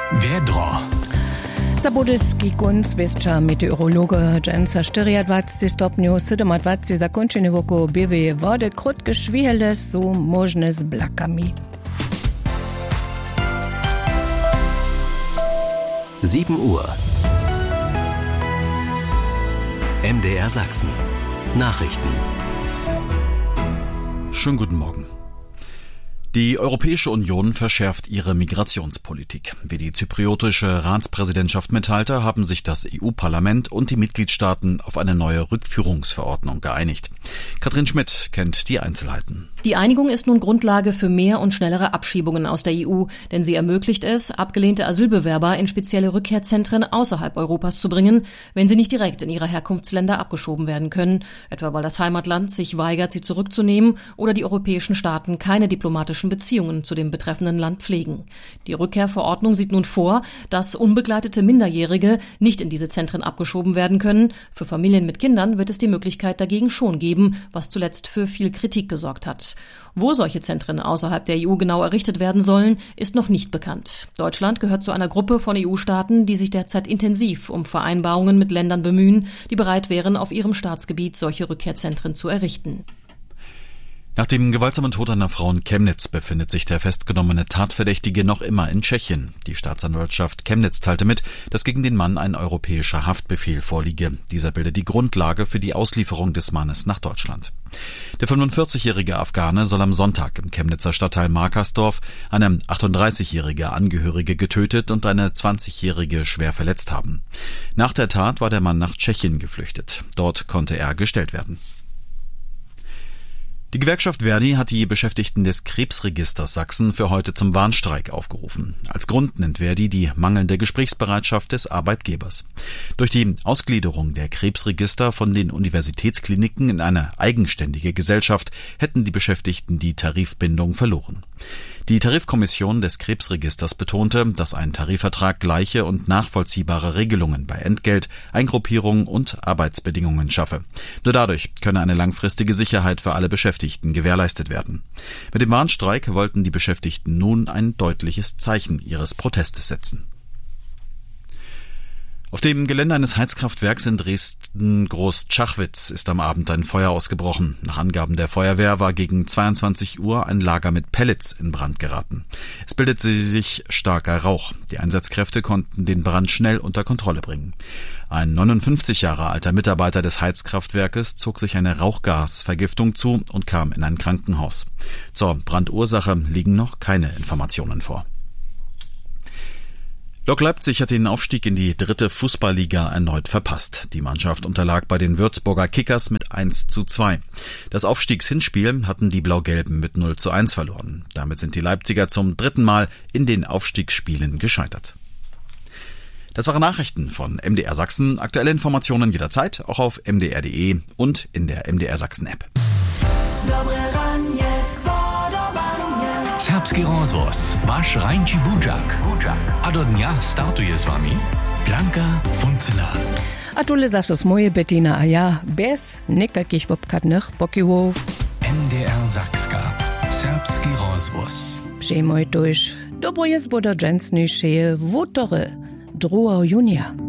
Vědro. Zabudysky kunstwěsča meteorologa Jensa 24 stopňů, 27 zakončeny wokół biewej wody, krótkie szwiele są możne z blakami. 7 Uhr. MDR Sachsen. Nachrichten. Schönen guten Morgen. Die Europäische Union verschärft ihre Migrationspolitik. Wie die zypriotische Ratspräsidentschaft mitteilte, haben sich das EU-Parlament und die Mitgliedstaaten auf eine neue Rückführungsverordnung geeinigt. Katrin Schmidt kennt die Einzelheiten. Die Einigung ist nun Grundlage für mehr und schnellere Abschiebungen aus der EU, denn sie ermöglicht es, abgelehnte Asylbewerber in spezielle Rückkehrzentren außerhalb Europas zu bringen, wenn sie nicht direkt in ihre Herkunftsländer abgeschoben werden können, etwa weil das Heimatland sich weigert, sie zurückzunehmen oder die europäischen Staaten keine diplomatischen Beziehungen zu dem betreffenden Land pflegen. Die Rückkehrverordnung sieht nun vor, dass unbegleitete Minderjährige nicht in diese Zentren abgeschoben werden können. Für Familien mit Kindern wird es die Möglichkeit dagegen schon geben, was zuletzt für viel Kritik gesorgt hat. Wo solche Zentren außerhalb der EU genau errichtet werden sollen, ist noch nicht bekannt. Deutschland gehört zu einer Gruppe von EU-Staaten, die sich derzeit intensiv um Vereinbarungen mit Ländern bemühen, die bereit wären, auf ihrem Staatsgebiet solche Rückkehrzentren zu errichten. Nach dem gewaltsamen Tod einer Frau in Chemnitz befindet sich der festgenommene Tatverdächtige noch immer in Tschechien. Die Staatsanwaltschaft Chemnitz teilte mit, dass gegen den Mann ein europäischer Haftbefehl vorliege. Dieser bilde die Grundlage für die Auslieferung des Mannes nach Deutschland. Der 45-jährige Afghane soll am Sonntag im Chemnitzer Stadtteil Markersdorf eine 38-jährige Angehörige getötet und eine 20-jährige schwer verletzt haben. Nach der Tat war der Mann nach Tschechien geflüchtet. Dort konnte er gestellt werden. Die Gewerkschaft Verdi hat die Beschäftigten des Krebsregisters Sachsen für heute zum Warnstreik aufgerufen. Als Grund nennt Verdi die mangelnde Gesprächsbereitschaft des Arbeitgebers. Durch die Ausgliederung der Krebsregister von den Universitätskliniken in eine eigenständige Gesellschaft hätten die Beschäftigten die Tarifbindung verloren. Die Tarifkommission des Krebsregisters betonte, dass ein Tarifvertrag gleiche und nachvollziehbare Regelungen bei Entgelt, Eingruppierung und Arbeitsbedingungen schaffe. Nur dadurch könne eine langfristige Sicherheit für alle Beschäftigten gewährleistet werden. Mit dem Warnstreik wollten die Beschäftigten nun ein deutliches Zeichen ihres Protestes setzen. Auf dem Gelände eines Heizkraftwerks in Dresden-Groß-Czachwitz ist am Abend ein Feuer ausgebrochen. Nach Angaben der Feuerwehr war gegen 22 Uhr ein Lager mit Pellets in Brand geraten. Es bildete sich starker Rauch. Die Einsatzkräfte konnten den Brand schnell unter Kontrolle bringen. Ein 59 Jahre alter Mitarbeiter des Heizkraftwerkes zog sich eine Rauchgasvergiftung zu und kam in ein Krankenhaus. Zur Brandursache liegen noch keine Informationen vor. Lok Leipzig hat den Aufstieg in die 3. Fußballliga erneut verpasst. Die Mannschaft unterlag bei den Würzburger Kickers mit 1:2. Das Aufstiegshinspiel hatten die Blau-Gelben mit 0:1 verloren. Damit sind die Leipziger zum 3. Mal in den Aufstiegsspielen gescheitert. Das waren Nachrichten von MDR Sachsen. Aktuelle Informationen jederzeit, auch auf mdr.de und in der MDR Sachsen App. Serbski rozvoz, váš Rajnči Budžak. A do dňa startuje s vami Blanka Funzela. A tule zasos moje Bettina a ja, bez nekakých obkadnych pokyvov. MDR Sakska. Serbski rozvoz. Przejmoj tuż. Dobro jest bodo dżęsny szeje w 2. Junia.